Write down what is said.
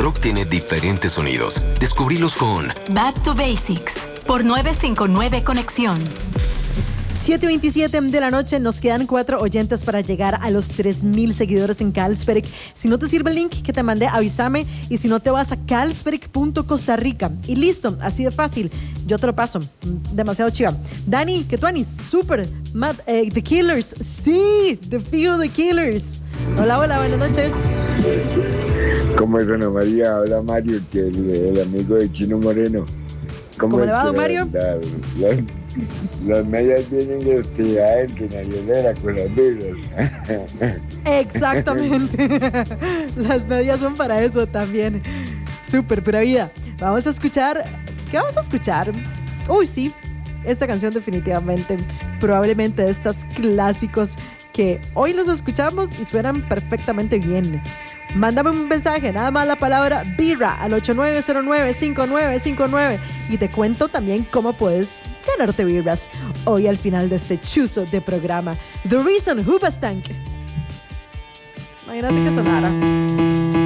rock tiene diferentes sonidos. Descubrilos con Back to Basics por 959 Conexión. 7:27 de la noche, nos quedan 4 oyentes para llegar a los 3,000 seguidores en Carlsberg. Si no te sirve el link que te mandé, avísame, y si no, te vas a carlsberg.Costa Rica y listo, así de fácil. Yo te lo paso, demasiado chiva. Dani, que tú Anis, súper. Matt, The Killers, sí, The Few The Killers. Hola, buenas noches. ¿Cómo es, Ana María? Habla Mario, que el amigo de Chino Moreno. ¿Cómo le va, don Mario? Las medias vienen adentro en la hielera con las vibras. Exactamente. Las medias son para eso también. Súper, pura vida. Vamos a escuchar. ¿Qué vamos a escuchar? Uy, sí. Esta canción definitivamente, probablemente de estos clásicos que hoy los escuchamos y suenan perfectamente bien. Mándame un mensaje, nada más la palabra birra al 8909-5959 y te cuento también cómo puedes ganarte birras hoy al final de este chuzo de programa. The Reason, Hoobastank. Imagínate que sonara.